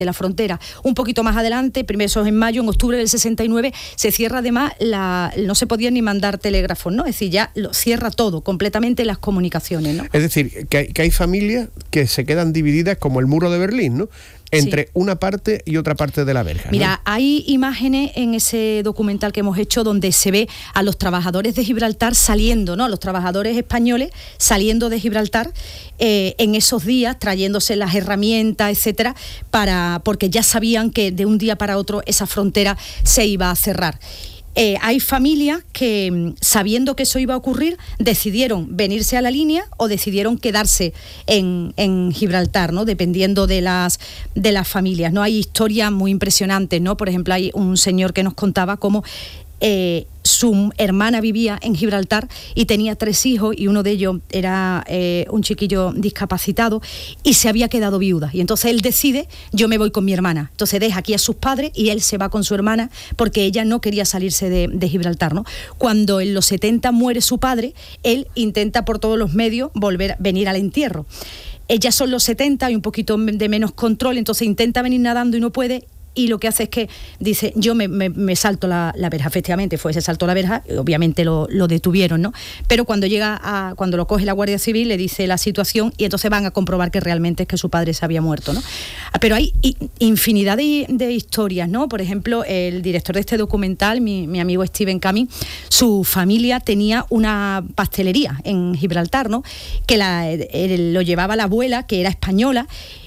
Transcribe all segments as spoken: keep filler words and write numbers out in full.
de la frontera. Un poquito más adelante, primero eso es en mayo, en octubre del sesenta y nueve, se cierra además, la, no se podía ni mandar telégrafos, ¿no? Es decir, ya lo cierra todo, completamente las comunicaciones, ¿no? Es decir, que hay, que hay familias que se quedan divididas como el muro de Berlín, ¿no? Entre sí. una parte y otra parte de la verja, ¿no? Mira, hay imágenes en ese documental que hemos hecho donde se ve a los trabajadores de Gibraltar saliendo, ¿no? A los trabajadores españoles saliendo de Gibraltar eh, en esos días, trayéndose las herramientas, etcétera, para, porque ya sabían que de un día para otro esa frontera se iba a cerrar. Eh, hay familias que, sabiendo que eso iba a ocurrir, decidieron venirse a la línea o decidieron quedarse en, en Gibraltar, ¿no? Dependiendo de las, de las familias, ¿no? Hay historias muy impresionantes, ¿no? Por ejemplo, hay un señor que nos contaba cómo eh, su hermana vivía en Gibraltar y tenía tres hijos y uno de ellos era eh, un chiquillo discapacitado y se había quedado viuda. Y entonces él decide, yo me voy con mi hermana. Entonces deja aquí a sus padres y él se va con su hermana porque ella no quería salirse de, de Gibraltar, ¿no? Cuando en los setenta muere su padre, él intenta por todos los medios volver, venir al entierro. Ella son los setenta, hay un poquito de menos control, entonces intenta venir nadando y no puede. Y lo que hace es que dice, yo me, me, me salto la, la verja. Efectivamente fue, se saltó la verja, obviamente lo, lo detuvieron, ¿no? Pero cuando llega a, cuando lo coge la Guardia Civil, le dice la situación y entonces van a comprobar que realmente es que su padre se había muerto, ¿no? Pero hay infinidad de, de historias, ¿no? Por ejemplo, el director de este documental, mi, mi amigo Steven Camin, su familia tenía una pastelería en Gibraltar, ¿no? Que la, el, lo llevaba la abuela, que era española,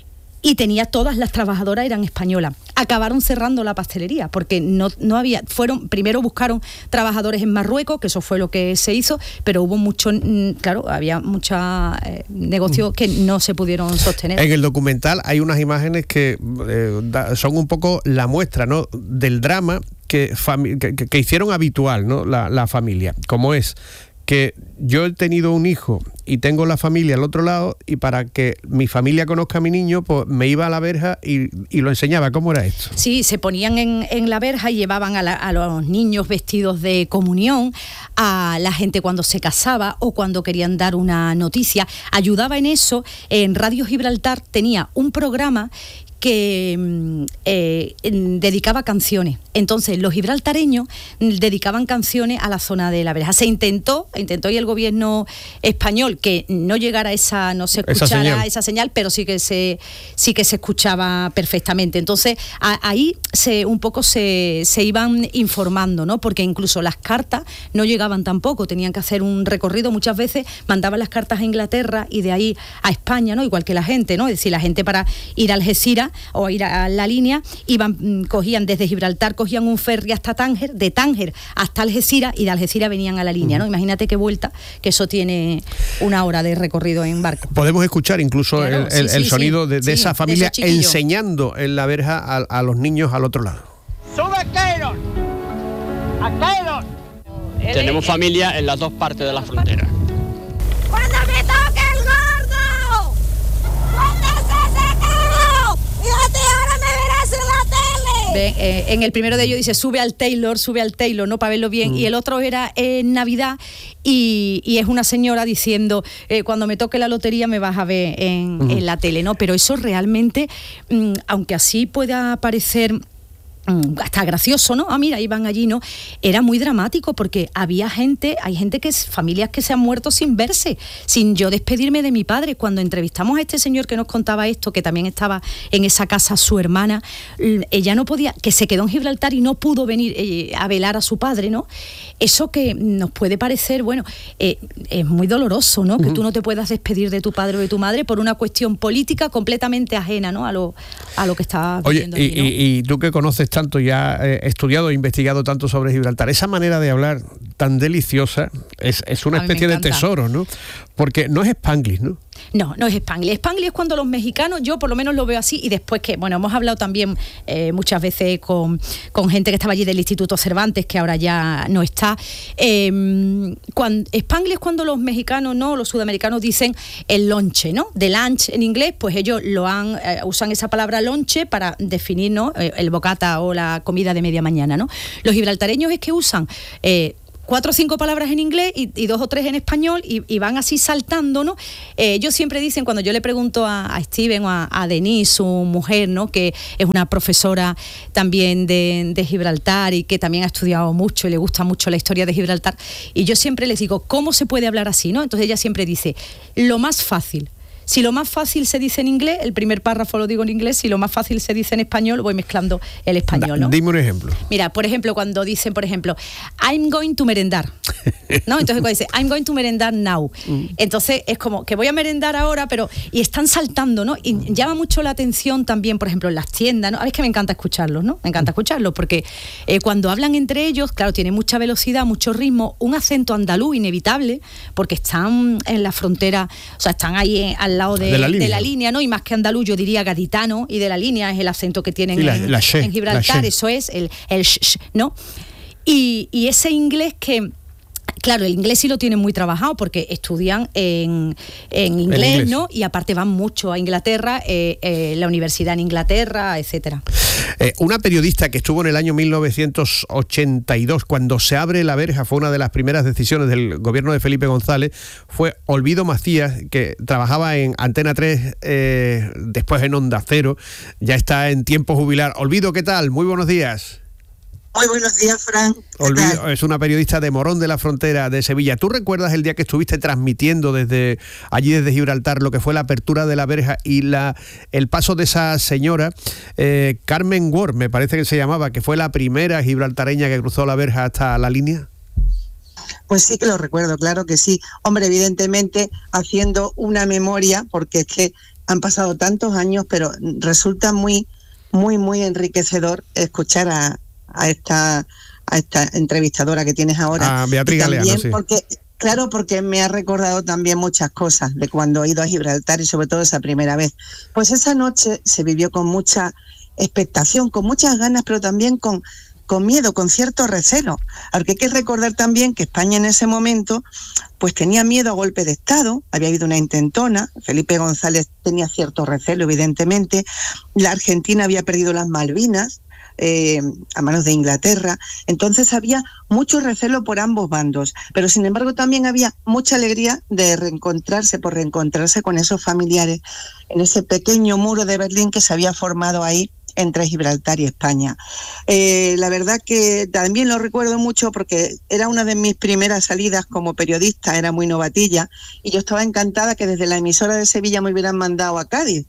y tenía todas las trabajadoras eran españolas. Acabaron cerrando la pastelería porque no, no había, fueron, primero buscaron trabajadores en Marruecos, que eso fue lo que se hizo, pero hubo mucho, claro, había muchos eh, negocios que no se pudieron sostener. En el documental hay unas imágenes que eh, da, son un poco la muestra, ¿no?, del drama que, fami- que, que hicieron habitual, ¿no?, la, la familia, como es que yo he tenido un hijo y tengo la familia al otro lado y para que mi familia conozca a mi niño, pues me iba a la verja y, y lo enseñaba. ¿Cómo era esto? Sí, se ponían en, en la verja y llevaban a, la, a los niños vestidos de comunión, a la gente cuando se casaba o cuando querían dar una noticia. Ayudaba en eso. En Radio Gibraltar tenía un programa que eh, dedicaba canciones. Entonces los gibraltareños dedicaban canciones a la zona de la verja. Se intentó, intentó y el gobierno español que no llegara esa, no se escuchara esa señal, esa señal pero sí que se sí que se escuchaba perfectamente. Entonces a, ahí se un poco se, se iban informando, ¿no? Porque incluso las cartas no llegaban tampoco, tenían que hacer un recorrido. Muchas veces mandaban las cartas a Inglaterra y de ahí a España, ¿no? Igual que la gente, ¿no? Es decir, la gente para ir a Algeciras o ir a la línea, iban, cogían desde Gibraltar, cogían un ferry hasta Tánger, de Tánger hasta Algeciras y de Algeciras venían a la línea, ¿no? Imagínate qué vuelta, que eso tiene una hora de recorrido en barco. Podemos escuchar incluso claro, el, el, sí, el sí, sonido sí, de, de sí, esa familia de enseñando en la verja a, a los niños al otro lado. ¡Sube Keylor! ¡A Keylor! Tenemos familia en las dos partes de la frontera. ¡Cuando me toque el gordo! ¡Cuando se secó! ¡Fíjate, ahora me verás en la tele! Ven, eh, en el primero de ellos dice, sube al Taylor, sube al Taylor, ¿no? Para verlo bien. Mm. Y el otro era en Navidad y, y es una señora diciendo, eh, cuando me toque la lotería me vas a ver en, mm. en la tele, ¿no? Pero eso realmente, mm, aunque así pueda parecer hasta gracioso, ¿no? Ah, mira, iban allí, ¿no? Era muy dramático porque había gente, hay gente que es, familias que se han muerto sin verse, sin yo despedirme de mi padre. Cuando entrevistamos a este señor que nos contaba esto, que también estaba en esa casa su hermana, ella no podía, que se quedó en Gibraltar y no pudo venir eh, a velar a su padre, ¿no? Eso que nos puede parecer, bueno, eh, es muy doloroso, ¿no? Uh-huh. Que tú no te puedas despedir de tu padre o de tu madre por una cuestión política completamente ajena, ¿no? A lo, a lo que está viviendo. Oye, allí, ¿no? y, y tú que conoces tanto, ya he estudiado e investigado tanto sobre Gibraltar, esa manera de hablar tan deliciosa es, es una especie de tesoro, ¿no? Porque no es Spanglish, ¿no? No, no es Spanglish. Spanglish es cuando los mexicanos, yo por lo menos lo veo así, y después que, bueno, hemos hablado también eh, muchas veces con, con gente que estaba allí del Instituto Cervantes, que ahora ya no está. Eh, cuando, Spanglish es cuando los mexicanos, no, los sudamericanos dicen el lonche, ¿no? De lunch en inglés, pues ellos lo han, eh, usan esa palabra lonche para definir, ¿no? El bocata o la comida de media mañana, ¿no? Los gibraltareños es que usan... Eh, cuatro o cinco palabras en inglés y, y dos o tres en español y, y van así saltando, ¿no? Eh, ellos siempre dicen, cuando yo le pregunto a, a Steven o a, a Denise, su mujer, ¿no? Que es una profesora también de, de Gibraltar y que también ha estudiado mucho y le gusta mucho la historia de Gibraltar, y yo siempre les digo, ¿cómo se puede hablar así, no? Entonces ella siempre dice, lo más fácil. Si lo más fácil se dice en inglés, el primer párrafo lo digo en inglés, si lo más fácil se dice en español, voy mezclando el español, ¿no? Dime un ejemplo. Mira, por ejemplo, cuando dicen, por ejemplo, I'm going to merendar, ¿no? Entonces cuando dice, I'm going to merendar now, mm. entonces es como que voy a merendar ahora, pero, y están saltando, ¿no? Y llama mucho la atención también, por ejemplo, en las tiendas, ¿no? A ver, es que me encanta escucharlos, ¿no? Me encanta escucharlos, porque eh, cuando hablan entre ellos, claro, tienen mucha velocidad, mucho ritmo, un acento andaluz inevitable, porque están en la frontera, o sea, están ahí eh, al lado de, de la línea. de la línea, ¿no? Y más que andaluz, yo diría gaditano, y de la línea es el acento que tienen la, en, la she, en Gibraltar, eso es, el, el sh, sh, ¿no? Y, y ese inglés que, claro, el inglés sí lo tienen muy trabajado porque estudian en, en inglés, inglés, ¿no? Y aparte van mucho a Inglaterra, eh, eh, la universidad en Inglaterra, etcétera. Eh, una periodista que estuvo en el año mil novecientos ochenta y dos, cuando se abre la verja, fue una de las primeras decisiones del gobierno de Felipe González, fue Olvido Macías, que trabajaba en Antena tres, eh, después en Onda Cero, ya está en tiempo jubilar. Olvido, ¿qué tal? Muy buenos días. Muy buenos días, Fran. Olvido, es una periodista de Morón de la Frontera de Sevilla. ¿Tú recuerdas el día que estuviste transmitiendo desde allí, desde Gibraltar, lo que fue la apertura de la verja y la el paso de esa señora, eh, Carmen Ward, me parece que se llamaba, que fue la primera gibraltareña que cruzó la verja hasta la línea? Pues sí que lo recuerdo, claro que sí. Hombre, evidentemente haciendo una memoria, porque es que han pasado tantos años, pero resulta muy, muy, muy enriquecedor escuchar a a esta a esta entrevistadora que tienes ahora. Ah, Beatriz Galeano, sí. Porque, claro, porque me ha recordado también muchas cosas de cuando he ido a Gibraltar y sobre todo esa primera vez. Pues esa noche se vivió con mucha expectación, con muchas ganas, pero también con, con miedo, con cierto recelo. Porque hay que recordar también que España en ese momento pues tenía miedo a golpe de Estado, había habido una intentona, Felipe González tenía cierto recelo, evidentemente, la Argentina había perdido las Malvinas, Eh, a manos de Inglaterra, entonces había mucho recelo por ambos bandos, pero sin embargo también había mucha alegría de reencontrarse, por reencontrarse con esos familiares en ese pequeño muro de Berlín que se había formado ahí entre Gibraltar y España. Eh, la verdad que también lo recuerdo mucho porque era una de mis primeras salidas como periodista, era muy novatilla, y yo estaba encantada que desde la emisora de Sevilla me hubieran mandado a Cádiz.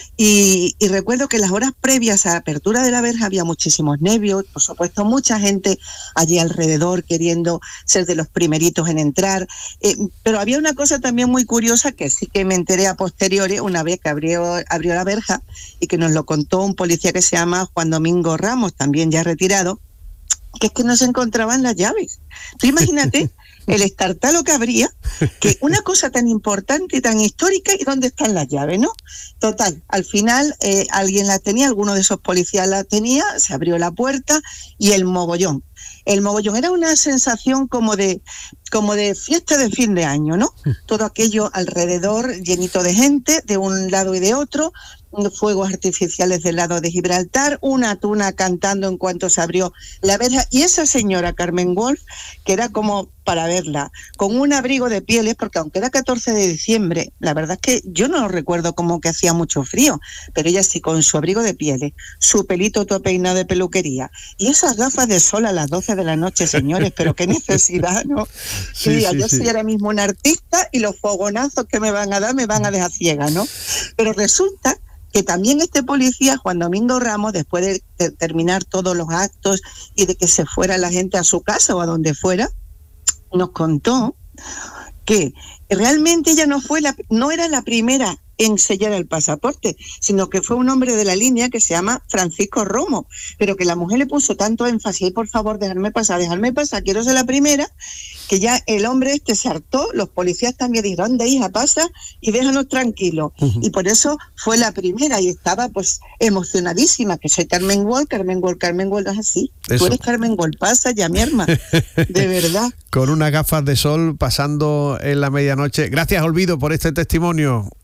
Y, y recuerdo que las horas previas a la apertura de la verja había muchísimos nervios, por supuesto mucha gente allí alrededor queriendo ser de los primeritos en entrar, eh, pero había una cosa también muy curiosa que sí que me enteré a posteriori una vez que abrió, abrió la verja y que nos lo contó un policía que se llama Juan Domingo Ramos, también ya retirado, que es que no se encontraban las llaves. Tú imagínate el estartalo que habría, que una cosa tan importante y tan histórica, ¿y dónde están las llaves, no? Total, al final eh, alguien las tenía, alguno de esos policías las tenía, se abrió la puerta y el mogollón. El mogollón era una sensación como de como de fiesta de fin de año, ¿no? Todo aquello alrededor llenito de gente, de un lado y de otro, fuegos artificiales del lado de Gibraltar, una tuna cantando en cuanto se abrió la verja, y esa señora Carmen Wolf, que era como para verla, con un abrigo de pieles, porque aunque era catorce de diciembre, la verdad es que yo no recuerdo como que hacía mucho frío, pero ella sí, con su abrigo de pieles, su pelito todo peinado de peluquería, y esas gafas de sol a las doce de la noche, señores, pero qué necesidad, ¿no? Sí, sí, sí, yo soy sí. ahora mismo un artista y los fogonazos que me van a dar me van a dejar ciega, ¿no? Pero resulta que también este policía, Juan Domingo Ramos, después de, de terminar todos los actos y de que se fuera la gente a su casa o a donde fuera, nos contó que realmente ella no fue la, no era la primera en sellar el pasaporte, sino que fue un hombre de la línea que se llama Francisco Romo, pero que la mujer le puso tanto énfasis, por favor, dejarme pasar, dejarme pasar, quiero ser la primera, que ya el hombre este se hartó, los policías también dijeron, anda hija, pasa y déjanos tranquilos, uh-huh. y por eso fue la primera y estaba pues emocionadísima, que soy Carmen Wall, Carmen Wall, Carmen Wall, es así, eso. Tú eres Carmen Wall, pasa ya mi hermana, de verdad. Con unas gafas de sol pasando en la medianoche. Gracias, Olvido, por este testimonio, un beso.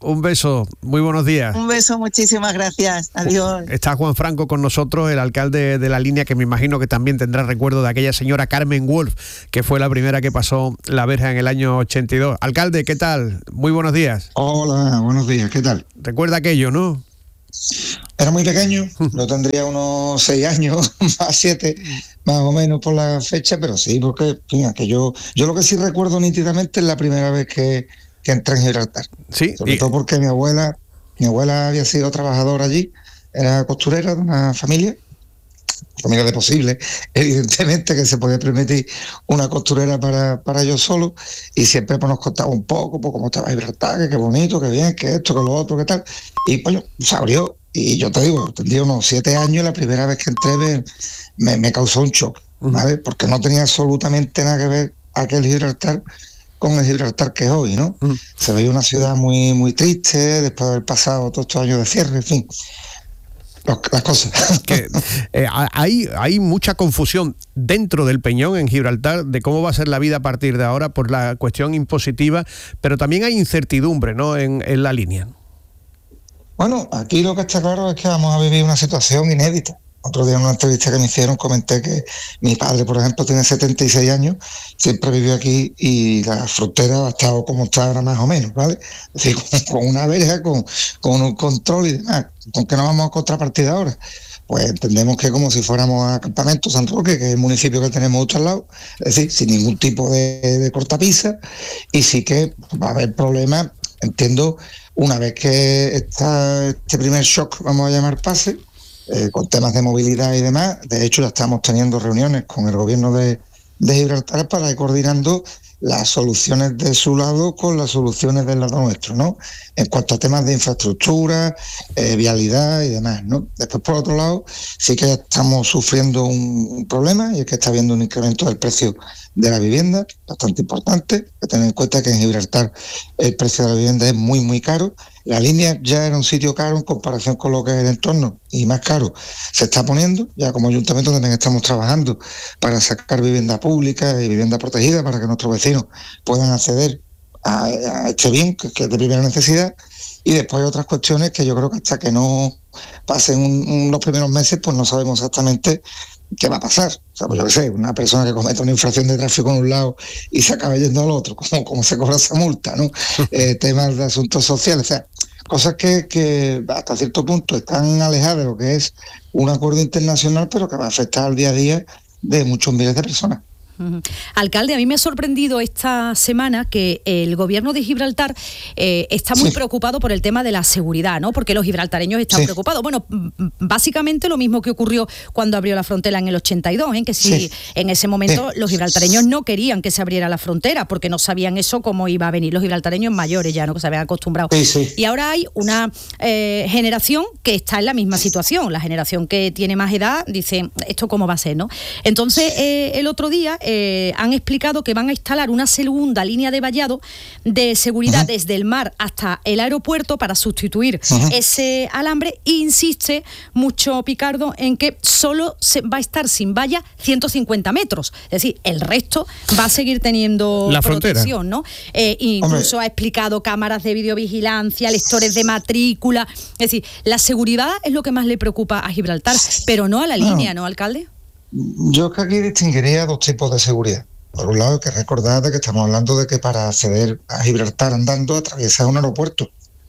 beso, muy buenos días. Un beso, muchísimas gracias. Adiós. Está Juan Franco con nosotros, el alcalde de la línea, que me imagino que también tendrá recuerdo de aquella señora Carmen Wolf, que fue la primera que pasó la verja en el año ochenta y dos. Alcalde, ¿qué tal? Muy buenos días. Hola, buenos días, ¿qué tal? Recuerda aquello, ¿no? Era muy pequeño, no tendría unos seis años, más siete, más o menos por la fecha, pero sí, porque mira, que yo, yo lo que sí recuerdo nítidamente es la primera vez que, que entré en Gibraltar. Sí. Sobre y... todo porque mi abuela, mi abuela había sido trabajadora allí, era costurera de una familia, familia de posible, evidentemente que se podía permitir una costurera para, para yo solo, y siempre pues, nos contaba un poco pues, cómo estaba Gibraltar, que qué bonito, que bien, que esto, que lo otro, que tal, y pues se abrió, y yo te digo, tendría unos siete años, la primera vez que entré me, me, me causó un shock, ¿vale? Porque no tenía absolutamente nada que ver aquel Gibraltar con el Gibraltar que es hoy, ¿no? Uh-huh. Se veía una ciudad muy, muy triste, después de haber pasado todos estos años de cierre, en fin. Las cosas. Que, eh, hay, hay mucha confusión dentro del Peñón, en Gibraltar, de cómo va a ser la vida a partir de ahora por la cuestión impositiva, pero también hay incertidumbre, ¿no?, en, en la línea. Bueno, aquí lo que está claro es que vamos a vivir una situación inédita. Otro día en una entrevista que me hicieron comenté que mi padre, por ejemplo, tiene setenta y seis años, siempre vivió aquí y la frontera ha estado como está ahora más o menos, ¿vale? Es decir, con, con una verja, con, con un control y demás. ¿Con qué nos vamos a contrapartida ahora? Pues entendemos que como si fuéramos a Campamento San Roque, que es el municipio que tenemos justo al lado, es decir, sin ningún tipo de, de cortapisa, y sí que va a haber problemas, entiendo, una vez que esta, este primer shock, vamos a llamar, pase, Eh, con temas de movilidad y demás. De hecho, ya estamos teniendo reuniones con el gobierno de, de Gibraltar para ir coordinando las soluciones de su lado con las soluciones del lado nuestro, ¿no? En cuanto a temas de infraestructura, eh, vialidad y demás, ¿no? Después, por otro lado, sí que estamos sufriendo un, un problema, y es que está habiendo un incremento del precio de la vivienda bastante importante. Hay que tener en cuenta que en Gibraltar el precio de la vivienda es muy, muy caro. La línea ya era un sitio caro en comparación con lo que es el entorno, y más caro se está poniendo. Ya como ayuntamiento también estamos trabajando para sacar vivienda pública y vivienda protegida para que nuestros vecinos puedan acceder a, a este bien que, que es de primera necesidad. Y después hay otras cuestiones que yo creo que hasta que no pasen un, un, los primeros meses, pues no sabemos exactamente qué va a pasar. O sea, pues yo qué sé, una persona que cometa una infracción de tráfico en un lado y se acaba yendo al otro, cómo, cómo se cobra esa multa, ¿no? eh, temas de asuntos sociales, o sea, cosas que, que hasta cierto punto están alejadas de lo que es un acuerdo internacional, pero que va a afectar al día a día de muchos miles de personas. Uh-huh. Alcalde, a mí me ha sorprendido esta semana que el gobierno de Gibraltar eh, está muy sí. preocupado por el tema de la seguridad, ¿no? Porque los gibraltareños están sí. preocupados. Bueno, básicamente lo mismo que ocurrió cuando abrió la frontera en el ochenta y dos, ¿eh? Que si sí. en ese momento sí. los gibraltareños no querían que se abriera la frontera porque no sabían eso cómo iba a venir. Los gibraltareños mayores ya, ¿no?, que se habían acostumbrado. Sí, sí. Y ahora hay una eh, generación que está en la misma situación. La generación que tiene más edad dice, ¿esto cómo va a ser, no? Entonces, eh, el otro día Eh, han explicado que van a instalar una segunda línea de vallado de seguridad uh-huh. desde el mar hasta el aeropuerto para sustituir uh-huh. ese alambre, e insiste mucho Picardo en que solo se va a estar sin valla ciento cincuenta metros, es decir, el resto va a seguir teniendo la protección, ¿no? Eh, incluso Hombre. ha explicado cámaras de videovigilancia, lectores de matrícula, es decir, la seguridad es lo que más le preocupa a Gibraltar, pero no a la línea, ¿no, alcalde? Yo que aquí distinguiría dos tipos de seguridad. Por un lado, hay que recordar de que estamos hablando de que para acceder a Gibraltar andando atraviesa un aeropuerto.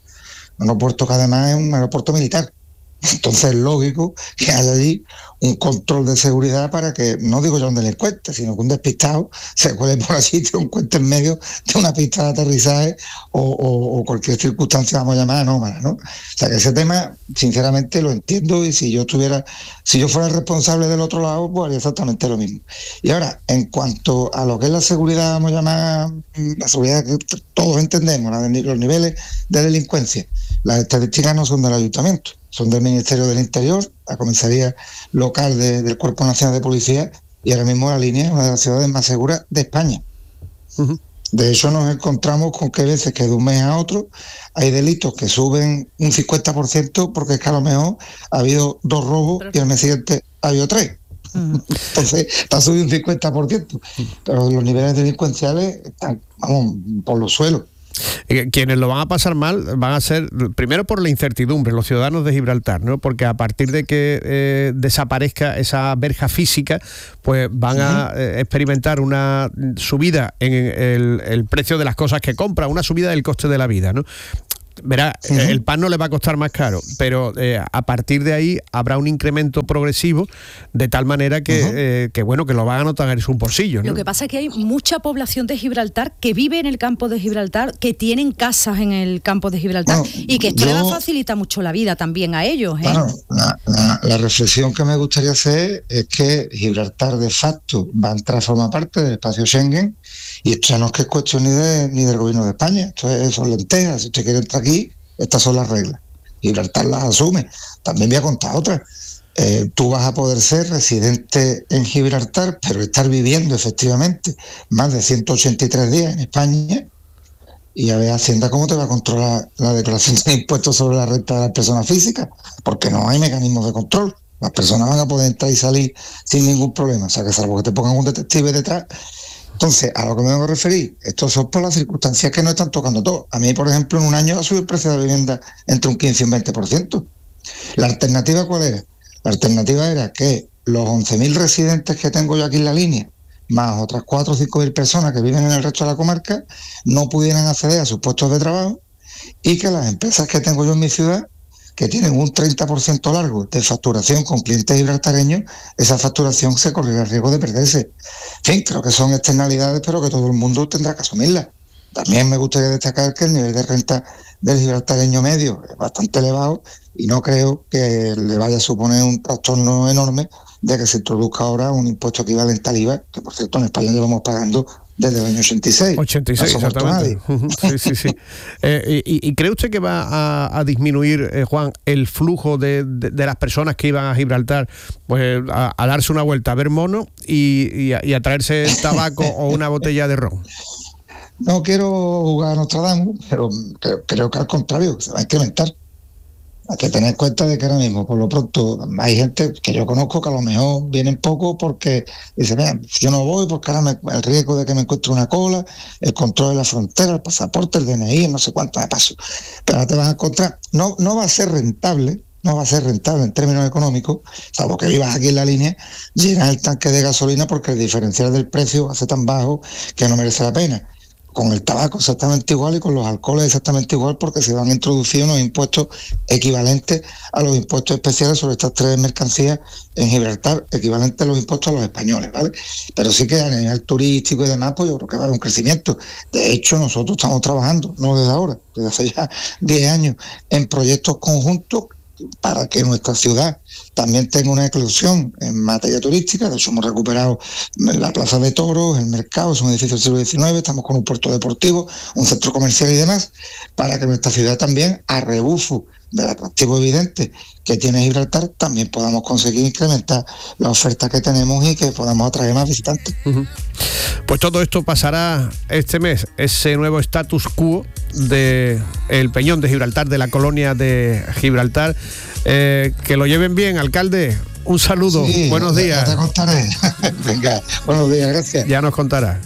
Un aeropuerto que además es un aeropuerto militar. Entonces es lógico que haya allí un control de seguridad para que, no digo yo un delincuente, sino que un despistado se cuele por allí y te encuentre en medio de una pista de aterrizaje o, o, o cualquier circunstancia, vamos a llamar anómala, ¿no? O sea que ese tema, sinceramente, lo entiendo, y si yo tuviera, si yo fuera responsable del otro lado, pues haría exactamente lo mismo. Y ahora, en cuanto a lo que es la seguridad, vamos a llamar la seguridad que todos entendemos, la de los niveles de delincuencia, las estadísticas no son del ayuntamiento, son del Ministerio del Interior, la comisaría local de, del Cuerpo Nacional de Policía, y ahora mismo la línea es una de las ciudades más seguras de España. Uh-huh. De hecho, nos encontramos con que a veces que de un mes a otro hay delitos que suben un cincuenta por ciento porque es que a lo mejor ha habido dos robos y al mes siguiente ha habido tres. Uh-huh. Entonces, está subido un cincuenta por ciento, pero los niveles delincuenciales están, vamos, por los suelos. Quienes lo van a pasar mal van a ser, primero por la incertidumbre, los ciudadanos de Gibraltar, ¿no? Porque a partir de que eh, desaparezca esa verja física, pues van a eh, experimentar una subida en el, el precio de las cosas que compran, una subida del coste de la vida, ¿no? Verá, uh-huh. el pan no le va a costar más caro, pero eh, a partir de ahí habrá un incremento progresivo de tal manera que, uh-huh. eh, que bueno, que lo van a notar en su bolsillo, ¿no? Lo que pasa es que hay mucha población de Gibraltar que vive en el campo de Gibraltar, que tienen casas en el campo de Gibraltar, bueno, y que esto yo, le va a facilitar mucho la vida también a ellos, ¿eh? Bueno, la, la, la reflexión que me gustaría hacer es que Gibraltar de facto va a entrar a formar parte del espacio Schengen, y esto ya no es que es cuestión ni, de, ni del gobierno de España, esto es, son lentejas. Si usted quiere entrar aquí, estas son las reglas. Gibraltar las asume. También voy a contar otra. Eh, tú vas a poder ser residente en Gibraltar, pero estar viviendo efectivamente más de ciento ochenta y tres días en España, y a ver Hacienda cómo te va a controlar la declaración de impuestos sobre la renta de las personas físicas, porque no hay mecanismos de control. Las personas van a poder entrar y salir sin ningún problema, o sea que salvo que te pongan un detective detrás. Entonces, a lo que me vengo a referir, esto son por las circunstancias que no están tocando todo. A mí, por ejemplo, en un año ha subido el precio de la vivienda entre un quince y un veinte por ciento. ¿La alternativa cuál era? La alternativa era que los once mil residentes que tengo yo aquí en la línea, más otras cuatro o cinco mil personas que viven en el resto de la comarca, no pudieran acceder a sus puestos de trabajo, y que las empresas que tengo yo en mi ciudad, que tienen un treinta por ciento largo de facturación con clientes gibraltareños, esa facturación se correrá el riesgo de perderse. En fin, creo que son externalidades, pero que todo el mundo tendrá que asumirlas. También me gustaría destacar que el nivel de renta del gibraltareño medio es bastante elevado, y no creo que le vaya a suponer un trastorno enorme de que se introduzca ahora un impuesto equivalente al I V A, que por cierto en España llevamos pagando desde el año ochenta y seis. ochenta y seis, no exactamente. Sí, sí, sí. Eh, y, ¿Y cree usted que va a, a disminuir, eh, Juan, el flujo de, de, de las personas que iban a Gibraltar, pues a, a darse una vuelta a ver mono y, y, a, y a traerse tabaco o una botella de ron? No quiero jugar a Nostradamus, pero creo, creo que al contrario, se va a incrementar. Hay que tener en cuenta de que ahora mismo, por lo pronto, hay gente que yo conozco que a lo mejor vienen poco porque dicen, mira, yo no voy porque ahora me, el riesgo de que me encuentre una cola, el control de la frontera, el pasaporte, el D N I, no sé cuánto me paso. Pero ahora te vas a encontrar, no, no va a ser rentable, no va a ser rentable en términos económicos, salvo que vivas aquí en la línea, llenas el tanque de gasolina porque el diferencial del precio hace tan bajo que no merece la pena. Con el tabaco exactamente igual y con los alcoholes exactamente igual, porque se van a introducir unos impuestos equivalentes a los impuestos especiales sobre estas tres mercancías en Gibraltar, equivalentes a los impuestos a los españoles, ¿vale? Pero sí que a nivel turístico y demás, pues yo creo que va a haber un crecimiento. De hecho, nosotros estamos trabajando, no desde ahora, desde hace ya diez años, en proyectos conjuntos para que nuestra ciudad también tenga una inclusión en materia turística. De hecho, hemos recuperado la Plaza de Toros, el mercado, es un edificio del siglo diecinueve, estamos con un puerto deportivo, un centro comercial y demás, para que nuestra ciudad también, a rebufo del atractivo evidente que tiene Gibraltar, también podamos conseguir incrementar la oferta que tenemos y que podamos atraer más visitantes. Uh-huh. Pues todo esto pasará este mes, ese nuevo status quo de el Peñón de Gibraltar, de la colonia de Gibraltar. Eh, que lo lleven bien, alcalde. Un saludo, sí, buenos días. Ya te contaré. Venga, buenos días, gracias. Ya nos contará.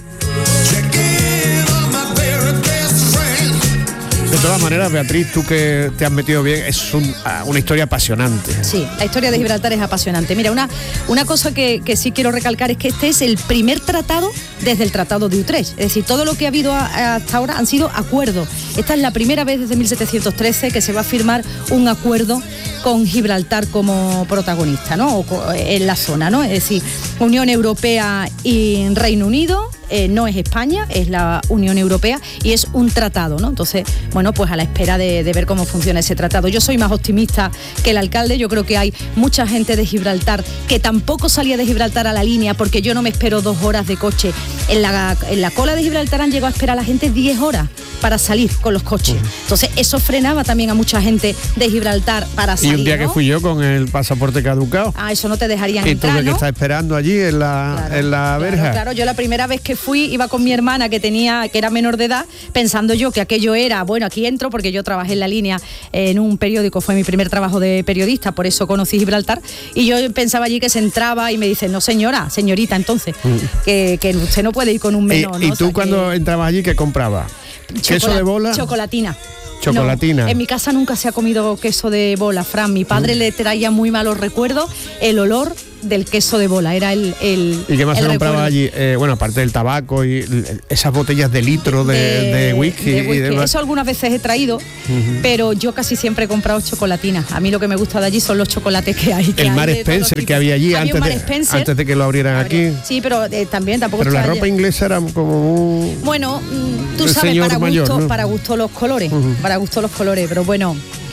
De todas maneras, Beatriz, tú que te has metido bien, es un, una historia apasionante. Sí, la historia de Gibraltar es apasionante. Mira, una, una cosa que, que sí quiero recalcar es que este es el primer tratado desde el Tratado de Utrecht. Es decir, todo lo que ha habido a, hasta ahora han sido acuerdos. Esta es la primera vez desde mil setecientos trece que se va a firmar un acuerdo con Gibraltar como protagonista, ¿no? O en la zona, ¿no? Es decir, Unión Europea y Reino Unido. Eh, no es España, es la Unión Europea y es un tratado, ¿no? Entonces, bueno, pues a la espera de, de ver cómo funciona ese tratado. Yo soy más optimista que el alcalde. Yo creo que hay mucha gente de Gibraltar que tampoco salía de Gibraltar a la línea, porque yo no me espero dos horas de coche. En la, en la cola de Gibraltar han llegado a esperar a la gente diez horas para salir con los coches. Entonces, eso frenaba también a mucha gente de Gibraltar para salir, y un día, ¿no? Que fui yo con el pasaporte caducado. Ah, eso no te dejarían y entrar, tuve ¿no? que estar esperando allí en la, claro, en la claro, verja. Claro, yo la primera vez que fui iba con mi hermana que tenía que era menor de edad, pensando yo que aquello era, bueno, aquí entro porque yo trabajé en la línea en un periódico, fue mi primer trabajo de periodista, por eso conocí Gibraltar, y yo pensaba allí que se entraba y me dicen, no señora, señorita, entonces, mm. que, que usted no puede ir con un menor, ¿Y, ¿no? ¿y tú o sea, cuando que... entrabas allí qué comprabas? queso de bola. Chocolatina. Chocolatina. No, en mi casa nunca se ha comido queso de bola, Fran. Mi padre mm. le traía muy malos recuerdos el olor del queso de bola, era el, el ¿Y qué más el se compraba recuerdo. allí? Eh, bueno, aparte del tabaco y esas botellas de litro de, de, de, whisky, de whisky. Y demás. Eso algunas veces he traído, uh-huh. pero yo casi siempre he comprado chocolatinas. A mí lo que me gusta de allí son los chocolates que hay. Que el hay Mar Spencer que había allí había antes de, antes de que lo abrieran aquí. Sí, pero eh, también tampoco. Pero la ropa allí. inglesa era como un... Bueno, tú sabes, para mayor, gusto, ¿no? para gusto los colores, uh-huh. para gusto los colores, pero bueno.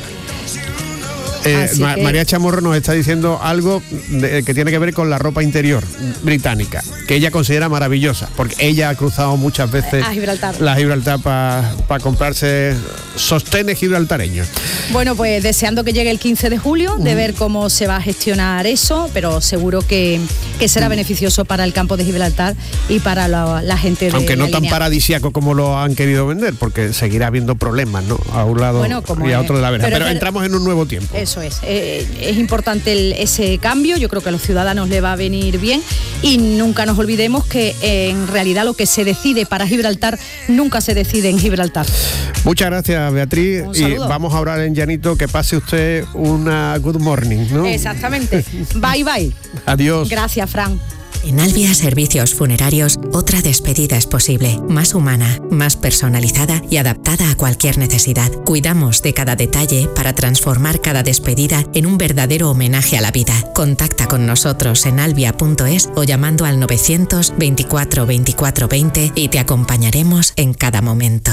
Eh, Ma- que... María Chamorro nos está diciendo algo de, que tiene que ver con la ropa interior británica, que ella considera maravillosa, porque ella ha cruzado muchas veces a Gibraltar. la Gibraltar para pa comprarse sostenes gibraltareños. Bueno, pues deseando que llegue el quince de julio, de uh-huh. ver cómo se va a gestionar eso, pero seguro que, que será uh-huh. beneficioso para el campo de Gibraltar y para la, la gente de Aunque no la tan línea. paradisíaco como lo han querido vender, porque seguirá habiendo problemas, ¿no? A un lado bueno, y a otro es, de la verja. Pero, pero es, entramos en un nuevo tiempo. Eso es. Eh, es importante el, ese cambio. Yo creo que a los ciudadanos le va a venir bien y nunca nos olvidemos que eh, en realidad lo que se decide para Gibraltar nunca se decide en Gibraltar. Muchas gracias, Beatriz. Y vamos a orar en llanito, que pase usted una good morning, ¿no? Exactamente. Bye, bye. Adiós. Gracias, Fran. En Albia Servicios Funerarios, otra despedida es posible, más humana, más personalizada y adaptada a cualquier necesidad. Cuidamos de cada detalle para transformar cada despedida en un verdadero homenaje a la vida. Contacta con nosotros en albia punto es o llamando al novecientos veinticuatro veinticuatro veinte y te acompañaremos en cada momento.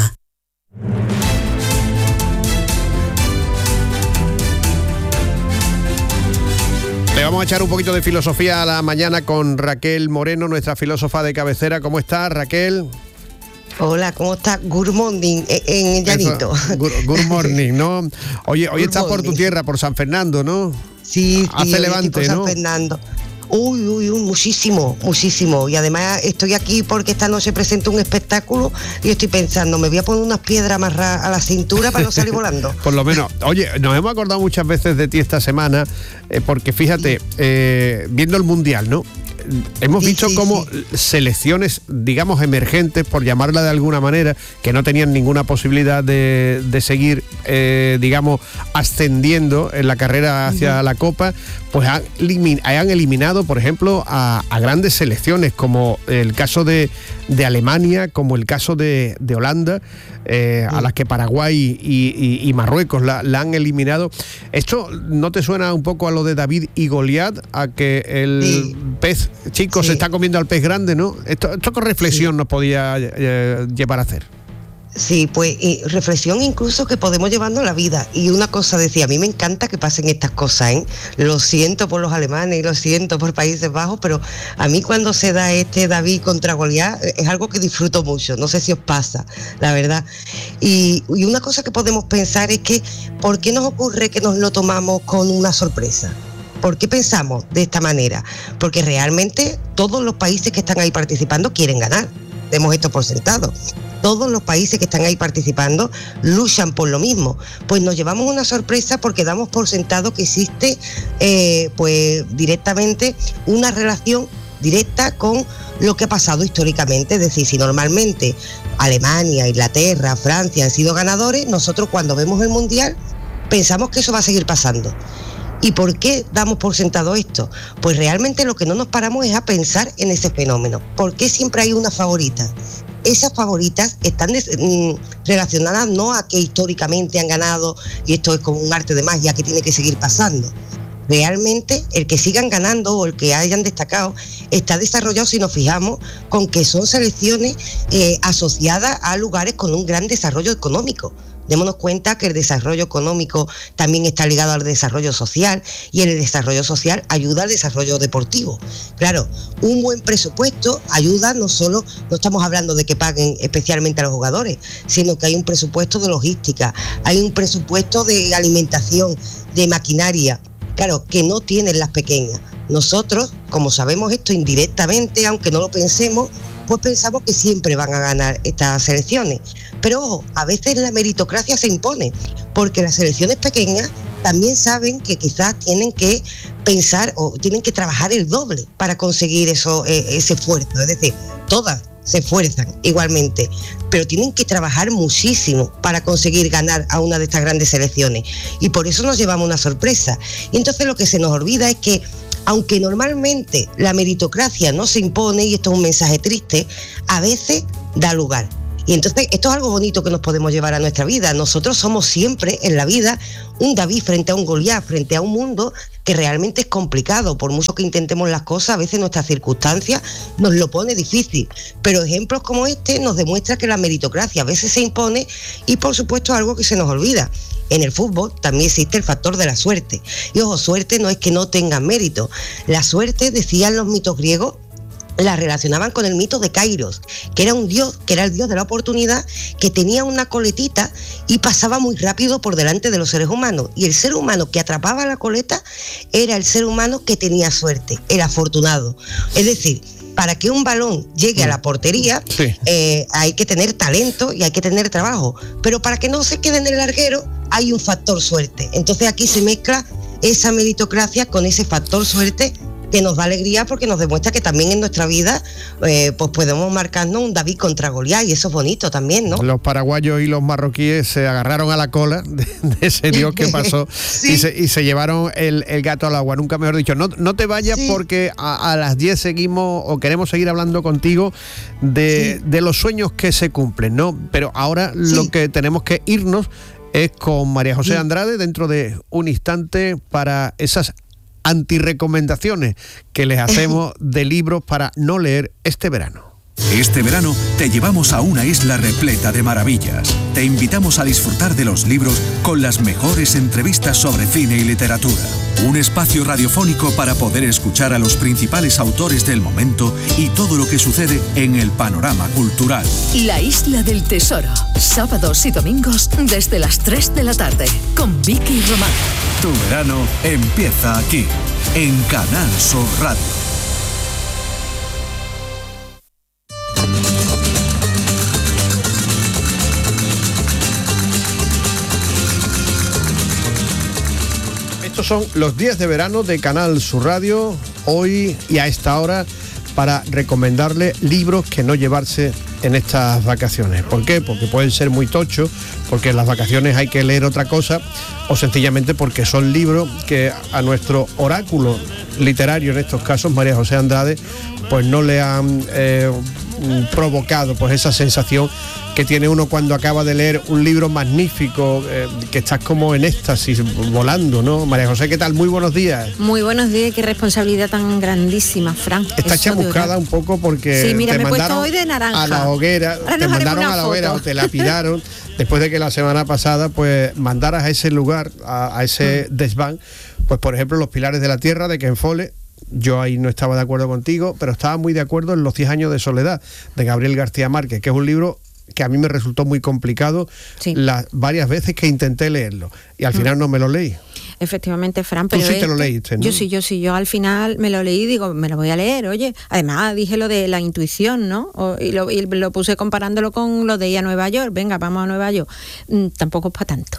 Le vamos a echar un poquito de filosofía a la mañana con Raquel Moreno, nuestra filósofa de cabecera. ¿Cómo estás, Raquel? Hola, ¿cómo estás? Good morning en llanito. Good, good morning, ¿no? Oye, hoy estás por tu tierra, por San Fernando, ¿no? Sí, sí, hace levante, por San ¿no? Fernando. Uy, uy, uy, muchísimo, muchísimo. Y además estoy aquí porque esta noche presento un espectáculo y estoy pensando, me voy a poner unas piedras amarradas a la cintura para no salir volando. Por lo menos. Oye, nos hemos acordado muchas veces de ti esta semana, eh, porque fíjate, eh, viendo el Mundial, ¿no? Hemos sí, visto sí, como sí. selecciones, digamos, emergentes, por llamarla de alguna manera, que no tenían ninguna posibilidad de, de seguir, eh, digamos, ascendiendo en la carrera hacia uh-huh. la Copa, pues han, elimin- han eliminado, por ejemplo, a, a grandes selecciones, como el caso de, de Alemania, como el caso de, de Holanda, eh, uh-huh. a las que Paraguay y, y, y Marruecos la, la han eliminado. ¿Esto no te suena un poco a lo de David y Goliat, a que el sí. pez chico sí. se está comiendo al pez grande, ¿no? Esto, esto con reflexión sí. nos podía eh, llevar a hacer. Sí, pues y reflexión incluso que podemos llevarnos la vida. Y una cosa decía, a mí me encanta que pasen estas cosas, ¿eh? Lo siento por los alemanes y lo siento por Países Bajos, pero a mí cuando se da este David contra Goliat es algo que disfruto mucho, no sé si os pasa, la verdad. Y, y una cosa que podemos pensar es que, ¿por qué nos ocurre que nos lo tomamos con una sorpresa? ¿Por qué pensamos de esta manera? Porque realmente todos los países que están ahí participando quieren ganar. Demos esto por sentado. Todos los países que están ahí participando luchan por lo mismo. Pues nos llevamos una sorpresa porque damos por sentado que existe eh, pues directamente una relación directa con lo que ha pasado históricamente. Es decir, si normalmente Alemania, Inglaterra, Francia han sido ganadores, nosotros cuando vemos el Mundial pensamos que eso va a seguir pasando. ¿Y por qué damos por sentado esto? Pues realmente lo que no nos paramos es a pensar en ese fenómeno. ¿Por qué siempre hay una favorita? Esas favoritas están des, mm, relacionadas no a que históricamente han ganado y esto es como un arte de magia que tiene que seguir pasando. Realmente el que sigan ganando o el que hayan destacado está desarrollado, si nos fijamos, con que son selecciones eh, asociadas a lugares con un gran desarrollo económico. Démonos cuenta que el desarrollo económico también está ligado al desarrollo social y el desarrollo social ayuda al desarrollo deportivo. Claro, un buen presupuesto ayuda no solo, no estamos hablando de que paguen especialmente a los jugadores, sino que hay un presupuesto de logística, hay un presupuesto de alimentación, de maquinaria, claro, que no tienen las pequeñas. Nosotros, como sabemos esto indirectamente, aunque no lo pensemos, pues pensamos que siempre van a ganar estas selecciones. Pero ojo, a veces la meritocracia se impone, porque las selecciones pequeñas también saben que quizás tienen que pensar o tienen que trabajar el doble para conseguir eso, eh, ese esfuerzo. Es decir, todas se esfuerzan igualmente, pero tienen que trabajar muchísimo para conseguir ganar a una de estas grandes selecciones, y por eso nos llevamos una sorpresa. Y entonces lo que se nos olvida es que, aunque normalmente la meritocracia no se impone, y esto es un mensaje triste, a veces da lugar. Y entonces esto es algo bonito que nos podemos llevar a nuestra vida. Nosotros somos siempre en la vida un David frente a un Goliat, frente a un mundo que realmente es complicado. Por mucho que intentemos las cosas, a veces nuestras circunstancias nos lo pone difícil. Pero ejemplos como este nos demuestran que la meritocracia a veces se impone, y por supuesto algo que se nos olvida. En el fútbol también existe el factor de la suerte. Y ojo, suerte no es que no tengan mérito. La suerte, decían los mitos griegos, la relacionaban con el mito de Kairos, que era un dios, que era el dios de la oportunidad, que tenía una coletita y pasaba muy rápido por delante de los seres humanos. Y el ser humano que atrapaba la coleta era el ser humano que tenía suerte, era afortunado. Es decir, para que un balón llegue a la portería, sí. eh, hay que tener talento y hay que tener trabajo. Pero para que no se quede en el larguero, hay un factor suerte. Entonces aquí se mezcla esa meritocracia con ese factor suerte, que nos da alegría porque nos demuestra que también en nuestra vida eh, pues podemos marcarnos un David contra Goliat, y eso es bonito también, ¿no? Los paraguayos y los marroquíes se agarraron a la cola de, de ese dios que pasó sí. y, se, y se llevaron el, el gato al agua, nunca mejor dicho. No, no te vayas sí. porque a, a las diez seguimos o queremos seguir hablando contigo de, sí. de los sueños que se cumplen, ¿no? Pero ahora sí. lo que tenemos que irnos es con María José sí. Andrade dentro de un instante para esas antirecomendaciones que les hacemos de libros para no leer este verano. Este verano te llevamos a una isla repleta de maravillas. Te invitamos a disfrutar de los libros con las mejores entrevistas sobre cine y literatura. Un espacio radiofónico para poder escuchar a los principales autores del momento y todo lo que sucede en el panorama cultural. La Isla del Tesoro, sábados y domingos desde las tres de la tarde, con Vicky Román. Tu verano empieza aquí, en Canal Sur Radio. Estos son los días de verano de Canal Sur Radio, hoy y a esta hora, para recomendarle libros que no llevarse en estas vacaciones. ¿Por qué? Porque pueden ser muy tochos, porque en las vacaciones hay que leer otra cosa, o sencillamente porque son libros que a nuestro oráculo literario, en estos casos María José Andrade, pues no le han eh, provocado pues esa sensación que tiene uno cuando acaba de leer un libro magnífico, eh, que estás como en éxtasis, volando, ¿no? María José, ¿qué tal? Muy buenos días. Muy buenos días, qué responsabilidad tan grandísima, Fran. Estás chamuscada un poco porque sí, mira, te me mandaron hoy de naranja. a la hoguera, Ahora te mandaron a la hoguera o te lapidaron después de que la semana pasada pues mandaras a ese lugar, a, a ese mm. desván, pues por ejemplo Los Pilares de la Tierra de Ken Follett. Yo ahí no estaba de acuerdo contigo, pero estaba muy de acuerdo en Los cien años de soledad de Gabriel García Márquez, que es un libro que a mí me resultó muy complicado sí. las varias veces que intenté leerlo y al final mm. no me lo leí. Efectivamente, Fran, pero tú sí este, te lo leíste, ¿no? Yo sí, yo sí, yo al final me lo leí y digo, me lo voy a leer, oye. Además dije lo de la intuición, ¿no? O, y, lo, y lo puse comparándolo con lo de ir a Nueva York. Venga, vamos a Nueva York. Mm, tampoco es para tanto.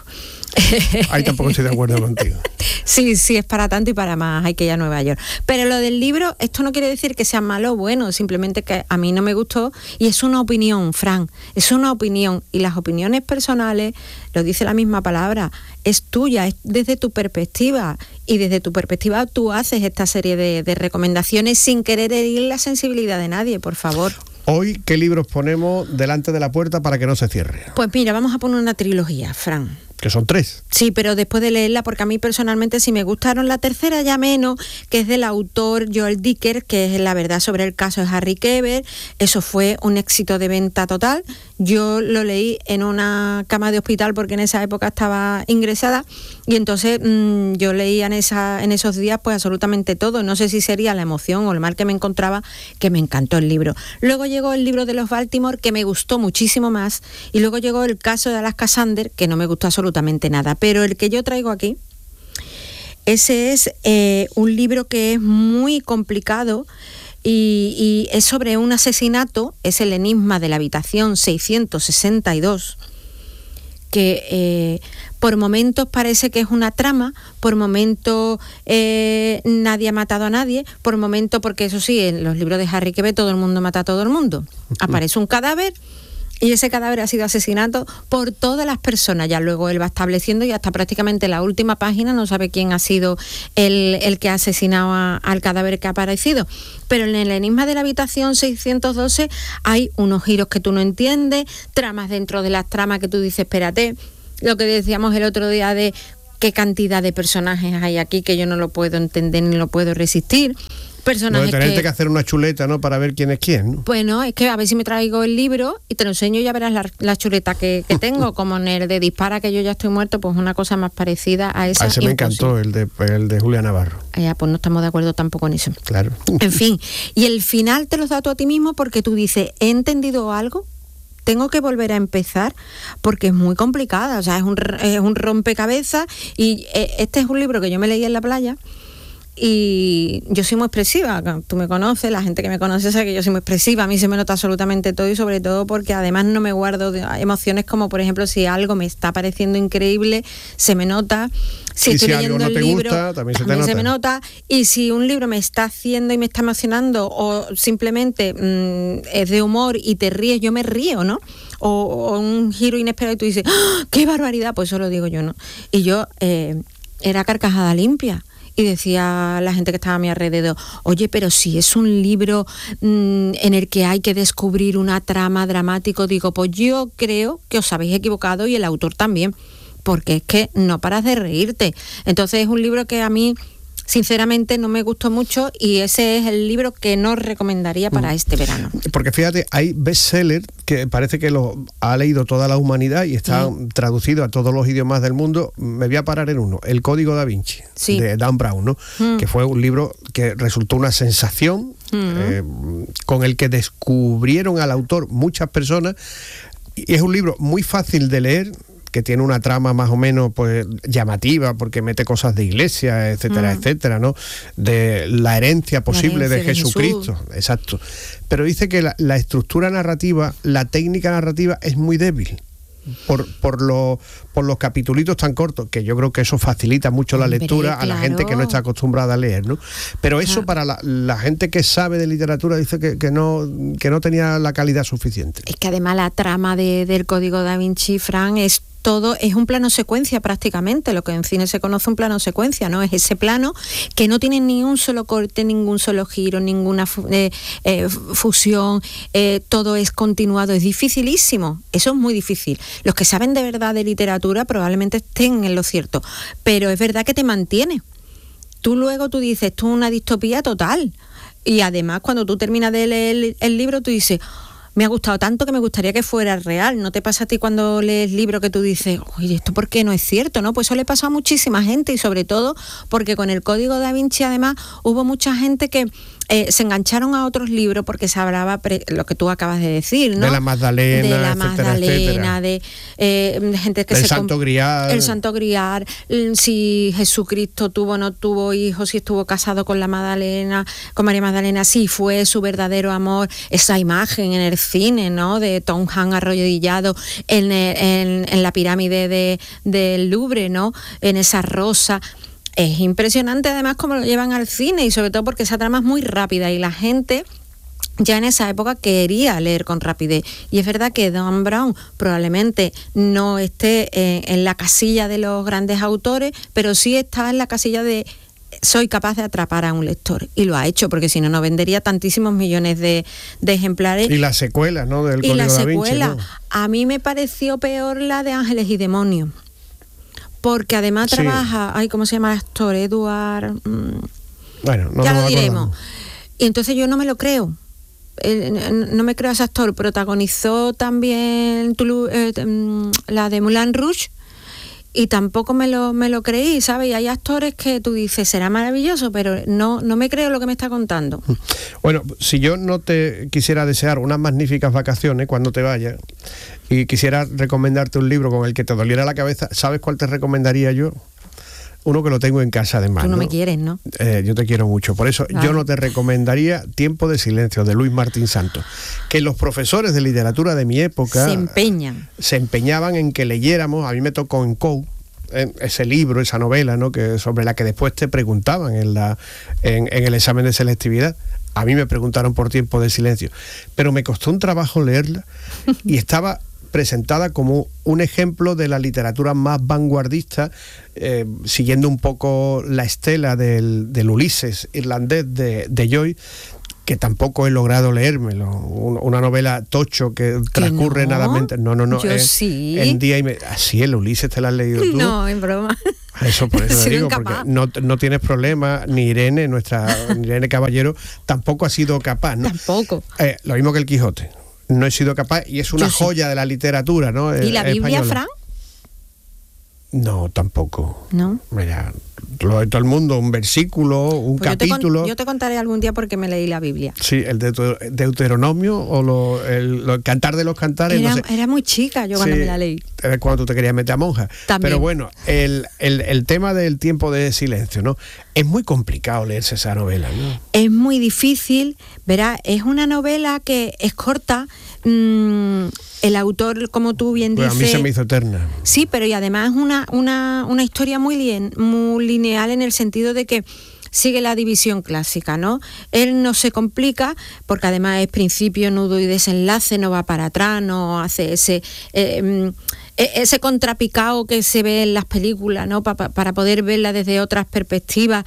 Ahí tampoco estoy de acuerdo contigo. Sí, sí, es para tanto y para más, hay que ir a Nueva York. Pero lo del libro, esto no quiere decir que sea malo o bueno, simplemente que a mí no me gustó y es una opinión, Fran, es una opinión y las opiniones personales, lo dice la misma palabra, es tuya, es desde tu perspectiva y desde tu perspectiva tú haces esta serie de, de recomendaciones sin querer herir la sensibilidad de nadie, por favor. Hoy, ¿qué libros ponemos delante de la puerta para que no se cierre? Pues mira, vamos a poner una trilogía, Fran. Que son tres. Sí, pero después de leerla, porque a mí personalmente sí me gustaron. La tercera ya menos, que es del autor Joel Dicker, que es La verdad sobre el caso de Harry Kéber. Eso fue un éxito de venta total. Yo lo leí en una cama de hospital porque en esa época estaba ingresada y entonces mmm, yo leía en, esa, en esos días pues absolutamente todo. No sé si sería la emoción o el mal que me encontraba, que me encantó el libro. Luego llegó el libro de los Baltimore, que me gustó muchísimo más, y luego llegó el caso de Alaska Sander, que no me gustó absolutamente nada. Pero el que yo traigo aquí, ese es eh, un libro que es muy complicado y, y es sobre un asesinato, es el enigma de la habitación seiscientos sesenta y dos, que eh, por momentos parece que es una trama, por momentos eh, nadie ha matado a nadie, por momentos, porque eso sí, en los libros de Harry Quebe todo el mundo mata a todo el mundo. Aparece un cadáver y ese cadáver ha sido asesinado por todas las personas. Ya luego él va estableciendo y hasta prácticamente la última página no sabe quién ha sido el, el que ha asesinado a, al cadáver que ha aparecido. Pero en el enigma de la habitación seiscientos doce hay unos giros que tú no entiendes, tramas dentro de las tramas que tú dices, espérate, lo que decíamos el otro día de qué cantidad de personajes hay aquí que yo no lo puedo entender ni lo puedo resistir. Personajes no, tenerte que, que hacer una chuleta, ¿no? Para ver quién es quién, ¿no? Bueno, es que a ver si me traigo el libro y te lo enseño y ya verás la, la chuleta que, que tengo, como en el de Dispara que yo ya estoy muerto, pues una cosa más parecida a esa. A ese me encantó, el de, el de Julia Navarro. Ya, pues no estamos de acuerdo tampoco en eso. Claro. En fin, y el final te lo das tú a ti mismo porque tú dices, ¿he entendido algo? Tengo que volver a empezar porque es muy complicada, o sea, es un, es un rompecabezas y este es un libro que yo me leí en la playa. Y yo soy muy expresiva, tú me conoces, la gente que me conoce sabe que yo soy muy expresiva, a mí se me nota absolutamente todo y sobre todo porque además no me guardo de emociones como por ejemplo si algo me está pareciendo increíble, se me nota, si y estoy si leyendo algo no el te libro, gusta, también, se, también te nota. se me nota, y si un libro me está haciendo y me está emocionando o simplemente mmm, es de humor y te ríes, yo me río, ¿no? O, o un giro inesperado y tú dices, ¡oh, qué barbaridad! Pues eso lo digo yo, ¿no? Y yo eh, era carcajada limpia. Y decía la gente que estaba a mi alrededor, oye, pero si es un libro mmm, en el que hay que descubrir una trama dramático, digo, pues yo creo que os habéis equivocado y el autor también, porque es que no paras de reírte. Entonces es un libro que a mí, sinceramente, no me gustó mucho y ese es el libro que no recomendaría para mm. este verano. Porque fíjate, hay bestsellers que parece que lo ha leído toda la humanidad y están mm. traducidos a todos los idiomas del mundo. Me voy a parar en uno, El Código Da Vinci, sí. de Dan Brown, ¿no? Mm. Que fue un libro que resultó una sensación, mm. eh, con el que descubrieron al autor muchas personas. Y es un libro muy fácil de leer, que tiene una trama más o menos pues llamativa porque mete cosas de iglesia, etcétera, mm. etcétera, ¿no? De la herencia posible la herencia de, de Jesucristo, Jesús. Exacto. Pero dice que la, la estructura narrativa, la técnica narrativa es muy débil. Por, por, lo, por los capitulitos tan cortos, que yo creo que eso facilita mucho la lectura Hombre, claro. a la gente que no está acostumbrada a leer, ¿no? Pero eso ah. para la, la gente que sabe de literatura dice que, que, no, que no tenía la calidad suficiente. Es que además la trama de, del Código Da Vinci, Fran, es todo, es un plano secuencia prácticamente, lo que en cine se conoce un plano secuencia, ¿no? Es ese plano que no tiene ni un solo corte, ningún solo giro, ninguna eh, eh, fusión, eh, todo es continuado, es dificilísimo, eso es muy difícil. Los que saben de verdad de literatura probablemente estén en lo cierto, pero es verdad que te mantiene. Tú luego tú dices, esto es una distopía total, y además cuando tú terminas de leer el, el libro tú dices, me ha gustado tanto que me gustaría que fuera real. ¿No te pasa a ti cuando lees libros que tú dices, oye, ¿esto por qué no es cierto? ¿No? Pues eso le pasó a muchísima gente y sobre todo porque con el Código Da Vinci además hubo mucha gente que eh, se engancharon a otros libros porque se hablaba pre- lo que tú acabas de decir, ¿no? De la Magdalena, de la etcétera, Magdalena, etcétera. de eh, gente que el se Santo Grial. El Santo Grial, si Jesucristo tuvo o no tuvo hijos, si estuvo casado con la Magdalena, con María Magdalena, si fue su verdadero amor, esa imagen en el cine, ¿no? De Tom Hanks arrodillado en, en, en la pirámide de, del Louvre, ¿no? En esa rosa. Es impresionante además cómo lo llevan al cine y sobre todo porque esa trama es muy rápida y la gente ya en esa época quería leer con rapidez. Y es verdad que Dan Brown probablemente no esté en, en la casilla de los grandes autores, pero sí está en la casilla de soy capaz de atrapar a un lector. Y lo ha hecho, porque si no, no vendería tantísimos millones de, de ejemplares. Y la secuela, ¿no? Del y Código la Da Vinci, secuela, ¿no? A mí me pareció peor la de Ángeles y Demonios. Porque además sí. trabaja, ay, ¿cómo se llama el actor? Edward... Mmm, bueno, no ya nos lo diremos. acordamos. Y entonces yo no me lo creo. Eh, no me creo a ese actor. Protagonizó también Toulouse, eh, la de Moulin Rouge y tampoco me lo, me lo creí, ¿sabes? Y hay actores que tú dices, será maravilloso, pero no, no me creo lo que me está contando. Bueno, si yo no te quisiera desear unas magníficas vacaciones cuando te vayas y quisiera recomendarte un libro con el que te doliera la cabeza, ¿sabes cuál te recomendaría yo? uno que lo tengo en casa además. Tú no, ¿no? me quieres, ¿no? Eh, yo te quiero mucho. Por eso vale. yo no te recomendaría Tiempo de silencio, de Luis Martín Santos. Que los profesores de literatura de mi época... Se empeñan. Se empeñaban en que leyéramos, a mí me tocó en C O U, ese libro, esa novela, ¿no? Que sobre la que después te preguntaban en, la, en, en el examen de selectividad. A mí me preguntaron por Tiempo de silencio. Pero me costó un trabajo leerla y estaba... presentada como un ejemplo de la literatura más vanguardista, eh, siguiendo un poco la estela del, del Ulises irlandés de, de Joyce, que tampoco he logrado leérmelo. Una novela tocho que transcurre no? nada mente. No, no, no. Yo eh, sí. En día y me... Así, el Ulises te lo has leído tú. No, en broma. Eso por eso te digo, incapaz. porque no, no tienes problema, ni Irene, nuestra ni Irene Caballero, tampoco ha sido capaz, ¿no? Tampoco. Eh, lo mismo que el Quijote. No he sido capaz, y es una Yo sí. joya de la literatura, ¿no? ¿Y la Eh, Biblia, española. Fran? No, tampoco. No. Mira, lo de todo el mundo, un versículo, un Pues yo te con- capítulo. yo te contaré algún día porque me leí la Biblia. Sí, el Deuter- Deuteronomio o lo, el, lo- el Cantar de los Cantares, Era, no sé. era muy chica yo cuando Sí, me la leí. era cuando tú te querías meter a monja. También. Pero bueno, el, el, el tema del Tiempo de silencio, ¿no? Es muy complicado leerse esa novela, ¿no? Es muy difícil, verá, es una novela que es corta. mmm, el autor, como tú bien Pues dices... a mí se me hizo eterna. Sí, pero y además es una, una, una historia muy, lien, muy lineal en el sentido de que sigue la división clásica, ¿no? Él no se complica porque además es principio, nudo y desenlace, no va para atrás, no hace ese... Eh, ese contrapicado que se ve en las películas, ¿no? Pa, pa, para poder verla desde otras perspectivas.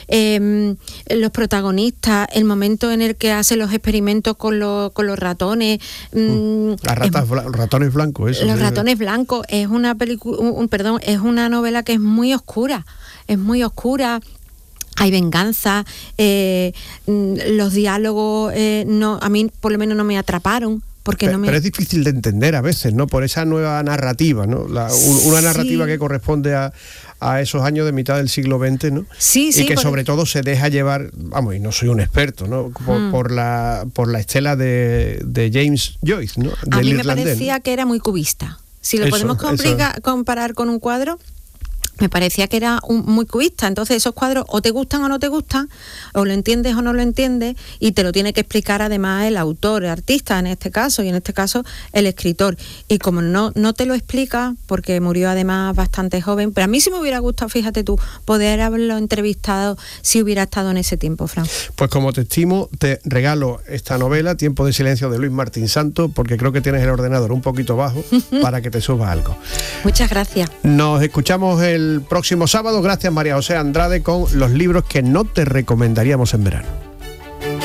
Eh, los protagonistas, el momento en el que hace los experimentos con los, con los ratones. Mm, Las ratas, es, bla, ratones blancos, eso. Los sí, ratones blancos, es una película, un, perdón, es una novela que es muy oscura, es muy oscura. Hay venganza, eh, los diálogos, eh, no, a mí por lo menos no me atraparon. Porque pero, no me... pero es difícil de entender a veces, ¿no? Por esa nueva narrativa, ¿no? La, un, una narrativa sí. que corresponde a, a esos años de mitad del siglo veinte, ¿no? Sí, sí. Y que por... sobre todo se deja llevar, vamos, y no soy un experto, ¿no? Por, hmm. por la por la estela de, de James Joyce, ¿no? A Del mí me irlandés, parecía ¿no? que era muy cubista. Si lo eso, podemos complica, eso. comparar con un cuadro... Me parecía que era un, muy cubista, entonces esos cuadros o te gustan o no te gustan, o lo entiendes o no lo entiendes, y te lo tiene que explicar además el autor, el artista en este caso, y en este caso el escritor. Y como no, no te lo explica, porque murió además bastante joven, pero a mí sí me hubiera gustado, fíjate tú, poder haberlo entrevistado si hubiera estado en ese tiempo, Fran. Pues como te estimo, te regalo esta novela, Tiempo de silencio, de Luis Martín Santos, porque creo que tienes el ordenador un poquito bajo para que te suba algo. Muchas gracias. Nos escuchamos el próximo sábado. Gracias, María José Andrade, con los libros que no te recomendaríamos en verano.